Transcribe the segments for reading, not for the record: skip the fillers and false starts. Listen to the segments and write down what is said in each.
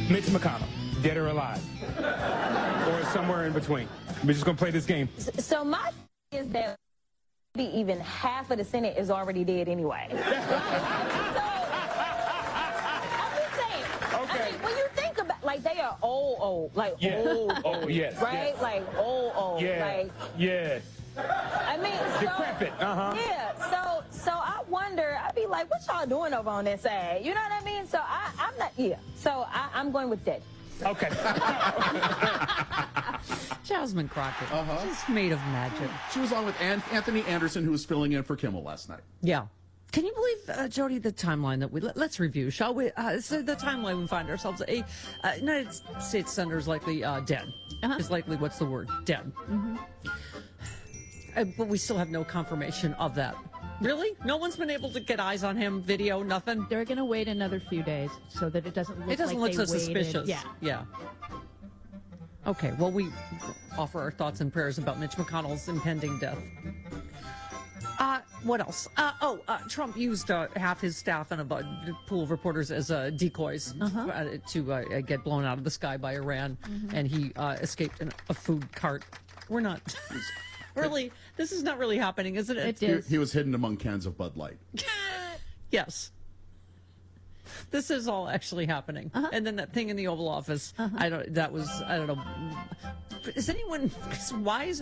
Mitch McConnell, dead or alive, or somewhere in between. We're just gonna play this game. So my is that maybe even half of the Senate is already dead anyway. So, I'm just saying. Okay. I mean, when you think about, like, they are old, like old. Oh, yes. Right? Yes. Like old. Yeah. Like, Yeah. I mean, so, Decrepit. Yeah. So I wonder. I'd be like, what y'all doing over on that side? You know what I mean? So I'm not. Yeah. So I'm going with dead. Okay. Jasmine Crockett. She's made of magic. She was on with Anthony Anderson, who was filling in for Kimmel last night. Yeah. Can you believe, Jody, the timeline that let's review, shall we? So the timeline we find ourselves, a United States senator is likely dead. Is likely, what's the word? Dead. But we still have no confirmation of that. Really? No one's been able to get eyes on him, video, nothing? They're going to wait another few days so that it doesn't look like so they waited. suspicious. Yeah. Okay, well, we offer our thoughts and prayers about Mitch McConnell's impending death. What else? Trump used half his staff and a pool of reporters as decoys to get blown out of the sky by Iran, and he escaped in a food cart. We're not... Really? This is not really happening, is it? It is. He was hidden among cans of Bud Light. Yes. This is all actually happening. And then that thing in the Oval Office, I don't know. Is anyone, why is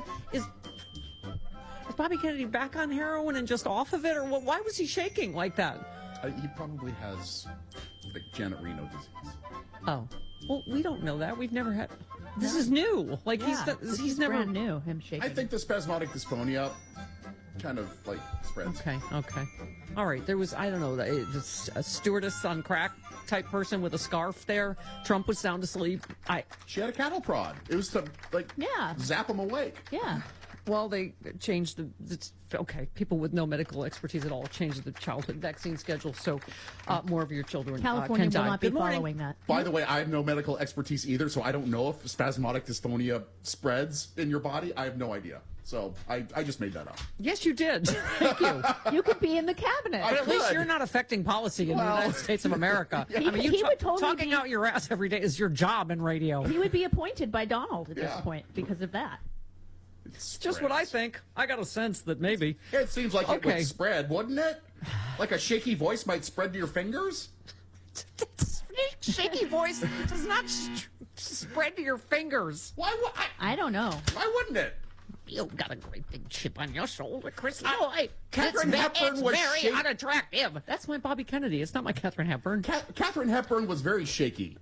Bobby Kennedy back on heroin and just off of it? Or why was he shaking like that? He probably has, like, Janet Reno disease. Oh. Well, we don't know that. We've never had... This is new. Like, he's never... brand new, him shaking. I think the spasmodic dysphonia kind of, like, spreads. Okay. All right. There was, I don't know, a stewardess on crack type person with a scarf there. Trump was sound asleep. She had a cattle prod. It was to, like, Yeah. zap him awake. Yeah. Well, they changed people with no medical expertise at all changed the childhood vaccine schedule, so more of your children California can die. will not be Good morning. following that. By the way, I have no medical expertise either, so I don't know if spasmodic dysphonia spreads in your body. I have no idea. So I just made that up. Yes, you did. Thank you. You could be in the cabinet. But at least could. you're not affecting policy in the United States of America. He would totally talking be- out your ass every day is your job in radio. He would be appointed by Donald at this Yeah. point because of that. It's just what I think. I got a sense that maybe. It seems like it Okay. would spread, wouldn't it? Like a shaky voice might spread to your fingers? Shaky voice does not spread to your fingers. I don't know. Why wouldn't it? You got a great big chip on your shoulder, Chris. Catherine Hepburn was very shaky. unattractive. That's my Bobby Kennedy. It's not my Catherine Hepburn. Catherine Hepburn was very shaky.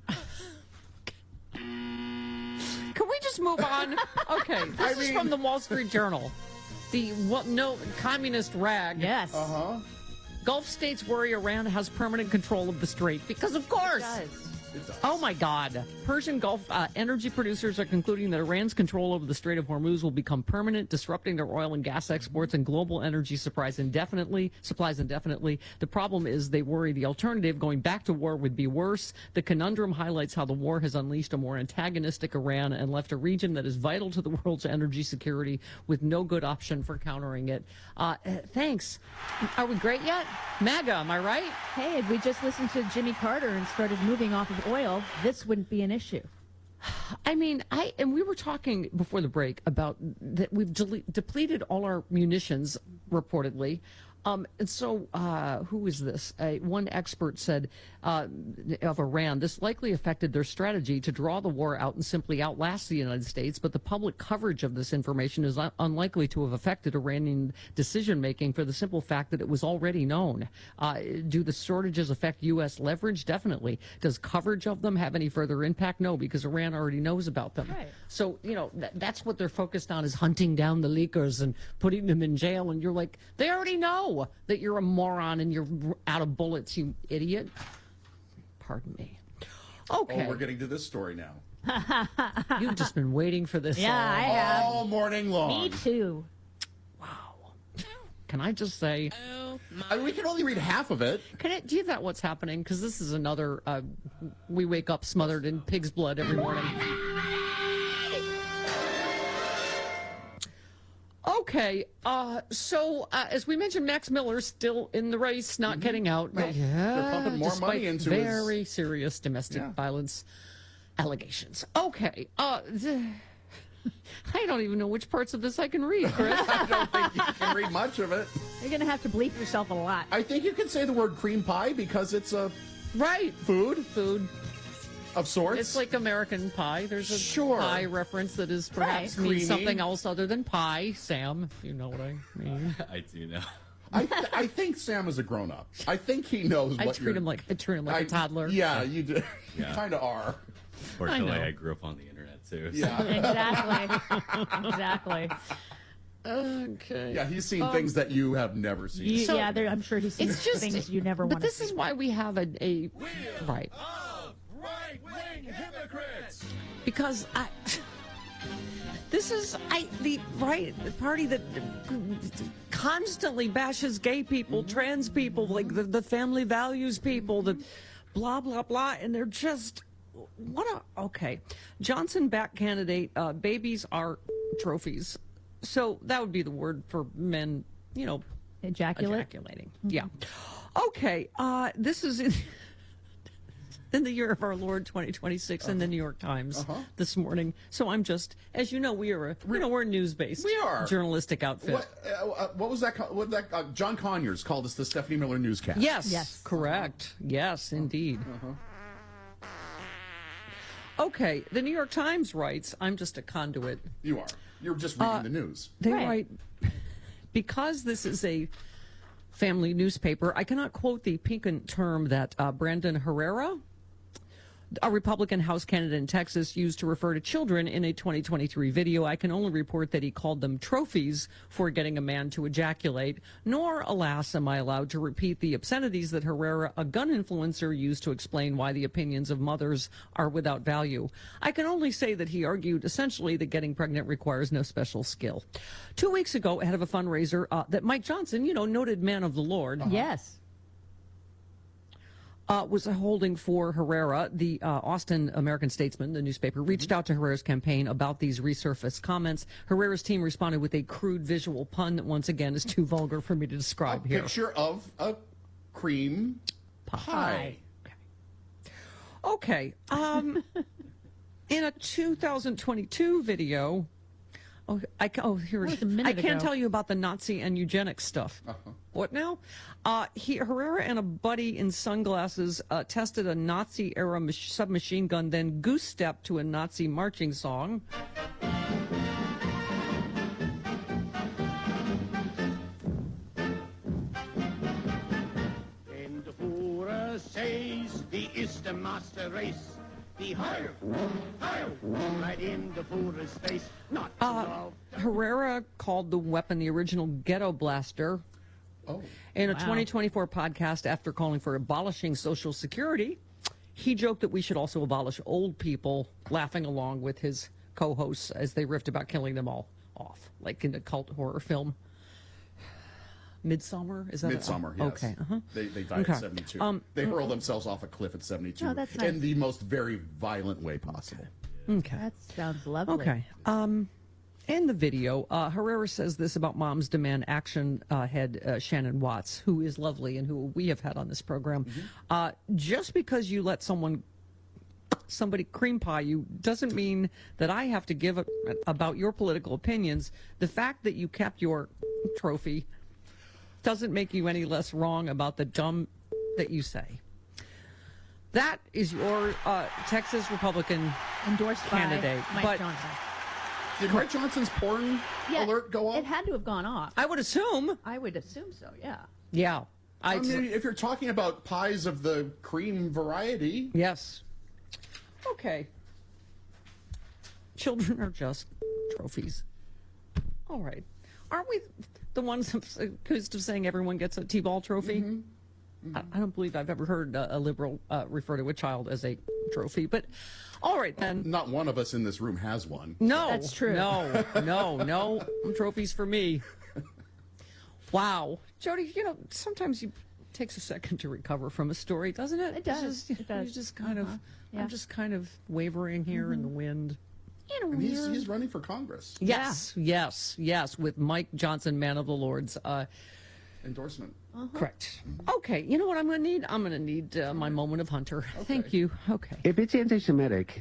Can we just move on? Okay, this is from the Wall Street Journal. The communist rag. Yes. Gulf states worry Iran has permanent control of the strait because, of course. It does. Oh, my God. Persian Gulf energy producers are concluding that Iran's control over the Strait of Hormuz will become permanent, disrupting their oil and gas exports and global energy supplies indefinitely. The problem is they worry the alternative, going back to war, would be worse. The conundrum highlights how the war has unleashed a more antagonistic Iran and left a region that is vital to the world's energy security with no good option for countering it. Thanks. Are we great yet? MAGA, am I right? Hey, if we just listened to Jimmy Carter and started moving off of oil, this wouldn't be an issue. I mean, we were talking before the break about that we've depleted all our munitions, reportedly. And so, who is this? One expert said of Iran, this likely affected their strategy to draw the war out and simply outlast the United States. But the public coverage of this information is unlikely to have affected Iranian decision-making for the simple fact that it was already known. Do the shortages affect U.S. leverage? Definitely. Does coverage of them have any further impact? No, because Iran already knows about them. Right. So, that's what they're focused on, is hunting down the leakers and putting them in jail. And you're like, they already know that you're a moron and you're out of bullets, you idiot. Pardon me. Okay. Oh, we're getting to this story now. You've just been waiting for this Yeah, I have. All morning long. Me too. Can I just say, We can only read half of it. do you have that what's happening? Because this is another, we wake up smothered in pig's blood every morning. Okay, so as we mentioned, Max Miller's still in the race, not getting out. They're pumping more despite money into very serious domestic Yeah. violence allegations. Okay. I don't even know which parts of this I can read, Chris. I don't think you can read much of it. You're going to have to bleep yourself a lot. I think you can say the word cream pie because it's a Right. food Food. of sorts. It's like American Pie. There's a Sure. pie reference that is perhaps Right. means Creamy. something else other than pie. Sam, if you know what I mean. I do know. I think Sam is a grown-up. I think he knows I what treat him like a toddler. Yeah, you do. You Yeah. kind of are. Fortunately, know. I grew up on the internet too. so- Yeah. Exactly. Exactly. Okay. Yeah, he's seen things that you have never seen. So- Yeah, I'm sure he's seen It's just things you never But want to this see. is why we have a right. Right-wing hypocrites. Because the party that constantly bashes gay people, trans people, like the family values people, the blah blah blah, and they're just okay. Johnson back candidate, babies are trophies, so that would be the word for men, ejaculating. Yeah. Okay. This is in the year of our Lord 2026 in the New York Times this morning. So I'm just, as you know, we're a news-based, We are. journalistic outfit. What was that? John Conyers called us the Stephanie Miller newscast. Yes, Yes. correct. Yes, indeed. Okay, the New York Times writes, I'm just a conduit. You are. You're just reading the news. They Right. write, because this is a family newspaper, I cannot quote the piquant term that Brandon Herrera, a Republican House candidate in Texas, used to refer to children in a 2023 video. I can only report that he called them trophies for getting a man to ejaculate, nor, alas, am I allowed to repeat the obscenities that Herrera, a gun influencer, used to explain why the opinions of mothers are without value. I can only say that he argued essentially that getting pregnant requires no special skill. 2 weeks ago, ahead of a fundraiser that Mike Johnson, noted man of the Lord, Yes. was holding for Herrera. The Austin American Statesman, the newspaper, reached out to Herrera's campaign about these resurfaced comments. Herrera's team responded with a crude visual pun that, once again, is too vulgar for me to A describe here. picture of a cream pie. Okay. In a 2022 video, here it That was a is. minute I can't ago. tell you about the Nazi and eugenics stuff. What now? Herrera and a buddy in sunglasses tested a Nazi-era submachine gun, then goose-stepped to a Nazi marching song. Denn der Führer says, die ist der Master Race. Die Heil, right in the Führer's face. Not to love. Herrera called the weapon the original ghetto blaster. Oh. In a 2024 podcast, after calling for abolishing Social Security, he joked that we should also abolish old people, laughing along with his co-hosts as they riffed about killing them all off, like in the cult horror film Midsummer. Is that Midsummer, yes. Okay. They died Okay. at 72. They hurled themselves off a cliff at 72 Oh, that's nice. in the most very violent way possible. Okay. That sounds lovely. Okay. In the video, Herrera says this about Moms Demand Action head Shannon Watts, who is lovely and who we have had on this program. Just because you let somebody cream pie you doesn't mean that I have to give about your political opinions. The fact that you kept your trophy doesn't make you any less wrong about the dumb that you say. That is your Texas Republican Endorsed candidate, by Mike but- Johnson. Did Mike Johnson's porn alert go off? It had to have gone off. I would assume. I would assume so, yeah. Yeah. I mean, if you're talking about pies of the cream variety, Yes. Okay. Children are just trophies. All right. Aren't we the ones accused of saying everyone gets a T-ball trophy? I don't believe I've ever heard a liberal refer to a child as a trophy, but all right then. not one of us in this room has one. No, That's true. No trophies for me. Wow, Jody, sometimes it takes a second to recover from a story, doesn't it? It does. It does. You just kind of, Yeah. I'm just kind of wavering here in the wind. And he's running for Congress. Yes, with Mike Johnson, man of the Lord's Endorsement. correct. Okay, you know what I'm going to need? I'm going to need my moment of Hunter. Thank you. Okay. If it's anti-Semitic,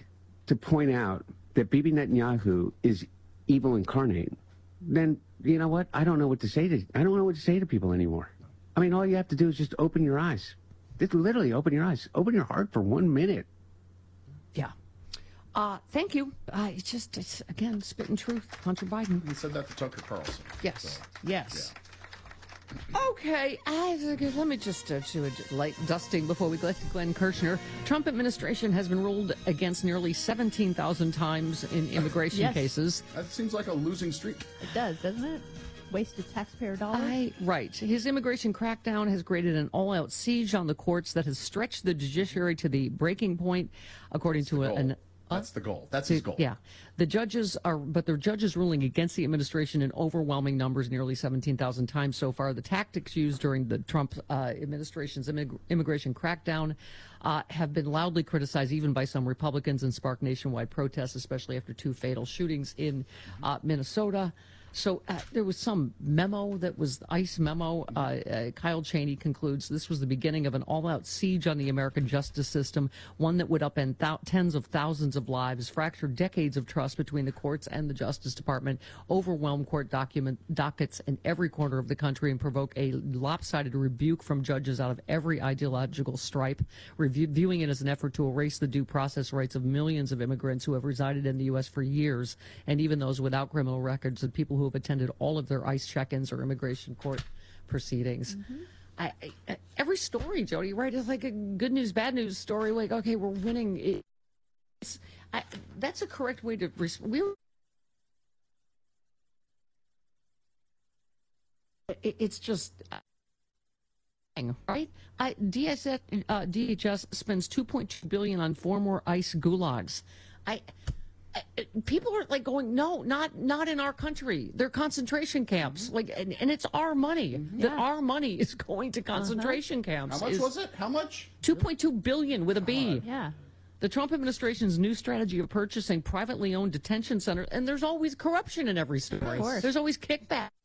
to point out that Bibi Netanyahu is evil incarnate, then you know what? I don't know what to say to people anymore. I mean, all you have to do is just open your eyes. Just literally open your eyes. Open your heart for 1 minute. Yeah. Thank you. It's again, spitting truth. Hunter Biden. He said that to Tucker Carlson. Yes. So, yes. yeah. Okay, let me just do a light dusting before we get to Glenn Kirshner. Trump administration has been ruled against nearly 17,000 times in immigration cases. That seems like a losing streak. It does, doesn't it? Wasted taxpayer dollars. Right. His immigration crackdown has created an all-out siege on the courts that has stretched the judiciary to the breaking point, according to That's the goal. That's his goal. Yeah. The judges ruling against the administration in overwhelming numbers, nearly 17,000 times so far. The tactics used during the Trump administration's immigration crackdown have been loudly criticized even by some Republicans and sparked nationwide protests, especially after 2 fatal shootings in Minnesota. So there was some memo that was the ICE memo. Kyle Cheney concludes this was the beginning of an all-out siege on the American justice system, one that would upend tens of thousands of lives, fracture decades of trust between the courts and the Justice Department, overwhelm court dockets in every corner of the country, and provoke a lopsided rebuke from judges out of every ideological stripe, viewing it as an effort to erase the due process rights of millions of immigrants who have resided in the U.S. for years, and even those without criminal records and people who have attended all of their ICE check-ins or immigration court proceedings. Every story, Jody, right, is like a good news, bad news story. Like, okay, we're winning. That's a correct way to. It's just. Right? DHS spends $2.2 billion on 4 more ICE gulags. People are like going, no, not in our country. They're concentration camps. Like, and it's our money. That our money is going to concentration camps. How much was it? How much? $2.2 billion with a B. Yeah. The Trump administration's new strategy of purchasing privately owned detention centers, and there's always corruption in every story. Of course. There's always kickback.